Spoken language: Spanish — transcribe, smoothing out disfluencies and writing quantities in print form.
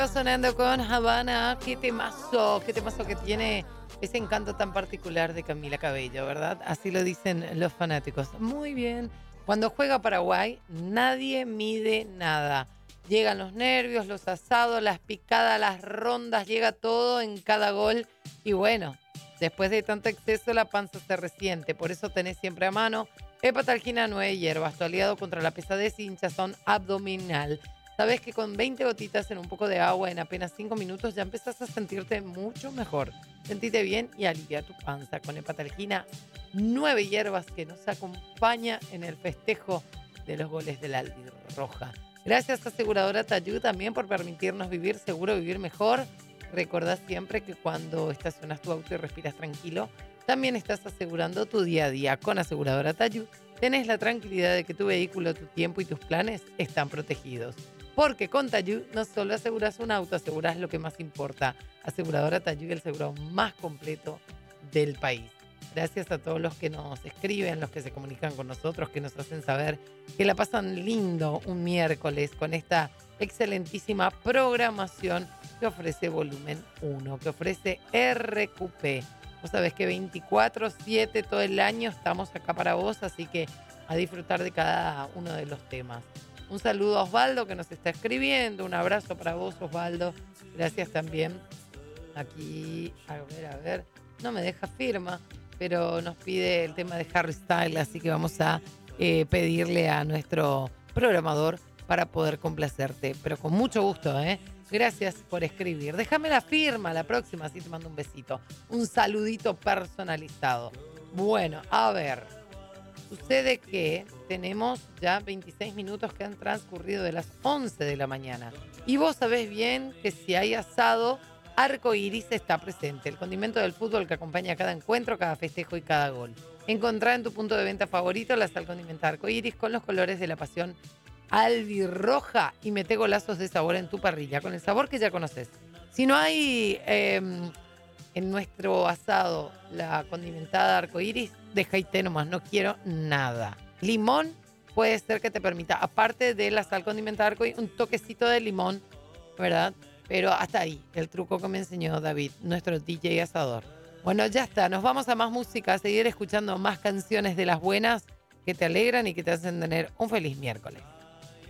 Sonando con Habana, qué temazo que tiene ese encanto tan particular de Camila Cabello, ¿verdad? Así lo dicen los fanáticos. Muy bien. Cuando juega Paraguay, nadie mide nada. Llegan los nervios, los asados, las picadas, las rondas, llega todo en cada gol. Y bueno, después de tanto exceso, la panza se resiente. Por eso tenés siempre a mano Hepatalgina 9 hierbas, tu aliado contra la pesadez y hinchazón abdominal. Sabes que con 20 gotitas en un poco de agua en apenas 5 minutos ya empezás a sentirte mucho mejor. Sentite bien y alivia tu panza con Hepatalgina 9 hierbas que nos acompaña en el festejo de los goles de la Albirroja. Gracias Aseguradora Tayú también por permitirnos vivir seguro, vivir mejor. Recordá siempre que cuando estacionas tu auto y respiras tranquilo, también estás asegurando tu día a día. Con Aseguradora Tayú tenés la tranquilidad de que tu vehículo, tu tiempo y tus planes están protegidos. Porque con Tayú no solo aseguras un auto, aseguras lo que más importa. Aseguradora Tayú, el seguro más completo del país. Gracias a todos los que nos escriben, los que se comunican con nosotros, que nos hacen saber que la pasan lindo un miércoles con esta excelentísima programación que ofrece Volumen 1, que ofrece RQP. Vos sabés que 24/7 todo el año estamos acá para vos, así que a disfrutar de cada uno de los temas. Un saludo a Osvaldo que nos está escribiendo. Un abrazo para vos, Osvaldo. Gracias también. Aquí, a ver. No me deja firma, pero nos pide el tema de Harry Styles, así que vamos a pedirle a nuestro programador para poder complacerte. Pero con mucho gusto, ¿eh? Gracias por escribir. Déjame la firma la próxima, así te mando un besito. Un saludito personalizado. Bueno, a ver. Sucede que tenemos ya 26 minutos que han transcurrido de las 11 de la mañana. Y vos sabés bien que si hay asado, Arco Iris está presente. El condimento del fútbol que acompaña cada encuentro, cada festejo y cada gol. Encontrá en tu punto de venta favorito la sal condimentada Arco Iris con los colores de la pasión albirroja y mete golazos de sabor en tu parrilla con el sabor que ya conoces. Si no hay en nuestro asado la condimentada arcoíris, deja y té nomás, no quiero nada. Limón puede ser que te permita, aparte de la sal condimentada arcoíris, un toquecito de limón, ¿verdad? Pero hasta ahí, el truco que me enseñó David, nuestro DJ asador. Bueno, ya está, nos vamos a más música, a seguir escuchando más canciones de las buenas que te alegran y que te hacen tener un feliz miércoles.